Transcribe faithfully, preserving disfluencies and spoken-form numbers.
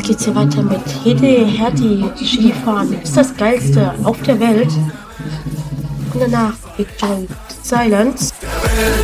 geht's hier weiter mit Hedi Herdi Skifahren. Ist das geilste auf der Welt. Und danach Big Giant Silence.